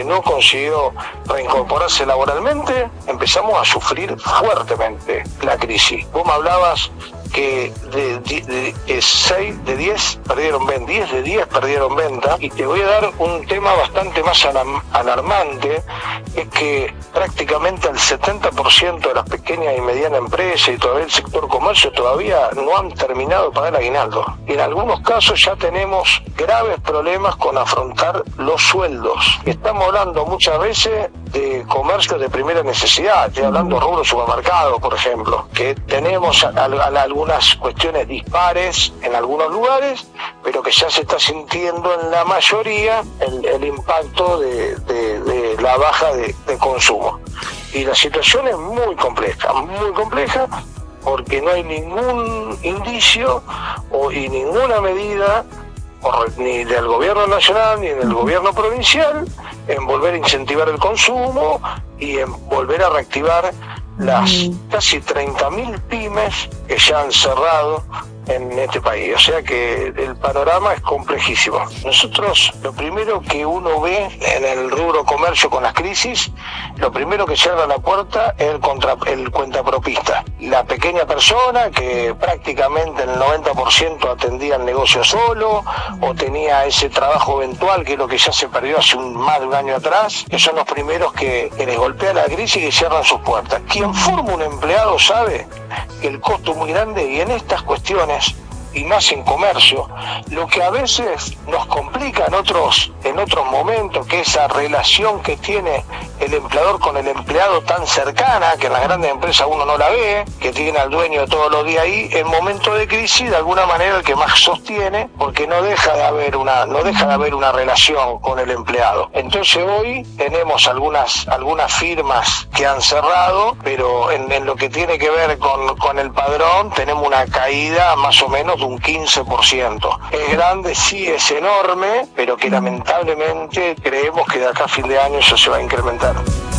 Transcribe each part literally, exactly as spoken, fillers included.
no consiguió reincorporarse laboralmente, empezamos a sufrir fuertemente la crisis. Vos me hablabas que de, de, de, de seis de diez perdieron venta, diez de diez perdieron venta, y te voy a dar un tema bastante más alarmante, es que prácticamente el setenta por ciento de las pequeñas y medianas empresas y todavía el sector comercio todavía no han terminado de pagar el aguinaldo. En algunos casos ya tenemos graves problemas con afrontar los sueldos. Estamos hablando muchas veces de comercio de primera necesidad, estoy hablando de rubro supermercado, por ejemplo, que tenemos a, a, a algunas cuestiones dispares en algunos lugares, pero que ya se está sintiendo en la mayoría el, el impacto de, de, de la baja de, de consumo. Y la situación es muy compleja, muy compleja, porque no hay ningún indicio o, y ninguna medida por, ni del gobierno nacional ni del gobierno provincial en volver a incentivar el consumo y en volver a reactivar las casi treinta mil pymes que ya han cerrado en este país. O sea que el panorama es complejísimo. Nosotros, lo primero que uno ve en el rubro comercio con las crisis, lo primero que cierra la puerta es el, contra, el cuentapropista. La pequeña persona que prácticamente el noventa por ciento atendía el negocio solo o tenía ese trabajo eventual, que es lo que ya se perdió hace un, más de un año atrás, que son los primeros que, que les golpea la crisis y que cierran sus puertas. Quien forma un empleado sabe que el costo es muy grande, y en estas cuestiones, y más en comercio, lo que a veces nos complica en otros en otros momentos, que esa relación que tiene el empleador con el empleado tan cercana, que en las grandes empresas uno no la ve, que tiene al dueño todos los días ahí, en momentos de crisis de alguna manera el que más sostiene, porque no deja de haber una no deja de haber una relación con el empleado. Entonces hoy tenemos algunas algunas firmas que han cerrado, pero en, en lo que tiene que ver con, con el padrón tenemos una caída más o menos de un quince por ciento. Es grande, sí, es enorme, pero que lamentablemente creemos que de acá a fin de año eso se va a incrementar.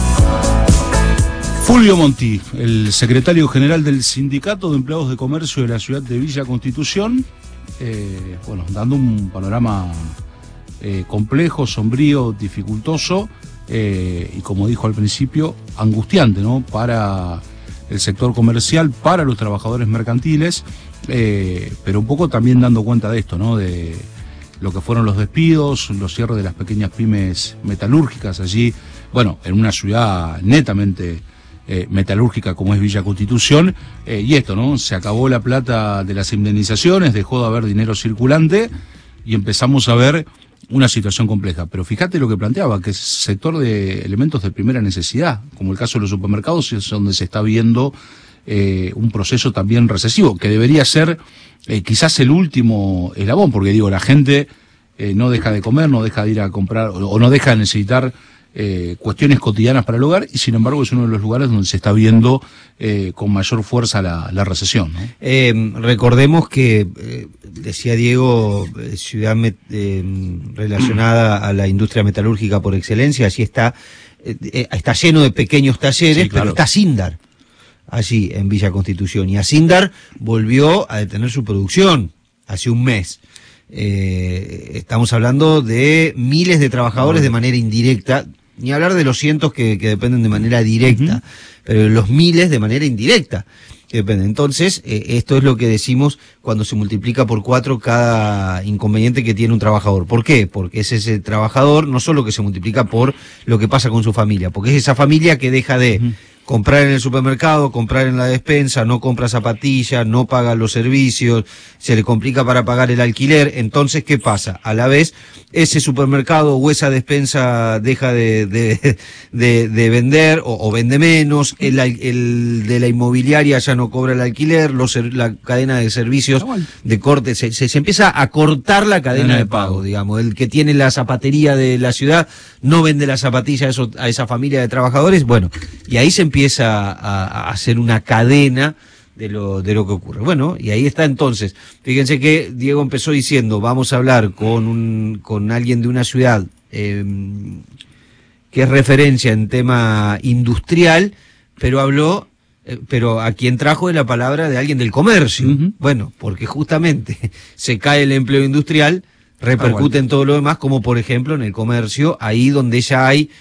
Fulvio Monti, el secretario general del Sindicato de Empleados de Comercio de la ciudad de Villa Constitución, eh, bueno, dando un panorama eh, complejo, sombrío, dificultoso, eh, y como dijo al principio, angustiante, ¿no?, para el sector comercial, para los trabajadores mercantiles, eh, pero un poco también dando cuenta de esto, ¿no?, de lo que fueron los despidos, los cierres de las pequeñas pymes metalúrgicas allí, bueno, en una ciudad netamente eh, metalúrgica como es Villa Constitución, eh, y esto, ¿no?, se acabó la plata de las indemnizaciones, dejó de haber dinero circulante y empezamos a ver una situación compleja. Pero fíjate lo que planteaba, que es sector de elementos de primera necesidad, como el caso de los supermercados, es donde se está viendo eh, un proceso también recesivo, que debería ser eh, quizás el último eslabón, porque digo, la gente eh, no deja de comer, no deja de ir a comprar, o, o no deja de necesitar eh, cuestiones cotidianas para el hogar, y sin embargo es uno de los lugares donde se está viendo eh, con mayor fuerza la, la recesión, ¿no? Eh, recordemos que, eh, decía Diego, eh, ciudad met, eh, relacionada a la industria metalúrgica por excelencia, allí está, eh, está lleno de pequeños talleres, sí, claro, pero está Sindar allí en Villa Constitución, y Sindar volvió a detener su producción hace un mes. Eh, estamos hablando de miles de trabajadores de manera indirecta, ni hablar de los cientos que, que dependen de manera directa, uh-huh, pero los miles de manera indirecta que dependen. Entonces, eh, esto es lo que decimos cuando se multiplica por cuatro cada inconveniente que tiene un trabajador. ¿Por qué? Porque es ese trabajador no solo que se multiplica por lo que pasa con su familia, porque es esa familia que deja de uh-huh. comprar en el supermercado, comprar en la despensa, no compra zapatillas, no paga los servicios, se le complica para pagar el alquiler. Entonces, ¿qué pasa? A la vez, ese supermercado o esa despensa deja de, de, de, de vender o, o vende menos, el, el de la inmobiliaria ya no cobra el alquiler, los, la cadena de servicios de corte, se, se, se empieza a cortar la cadena de pago, digamos. El que tiene la zapatería de la ciudad no vende la zapatilla a, eso, a esa familia de trabajadores, bueno, y ahí se empieza a, a hacer una cadena de lo de lo que ocurre. Bueno, y ahí está entonces. Fíjense que Diego empezó diciendo, vamos a hablar con un con alguien de una ciudad eh, que es referencia en tema industrial, pero habló, eh, pero a quien trajo de la palabra de alguien del comercio. Uh-huh. Bueno, porque justamente se cae el empleo industrial, repercute ah, bueno. en todo lo demás, como por ejemplo en el comercio, ahí donde ya hay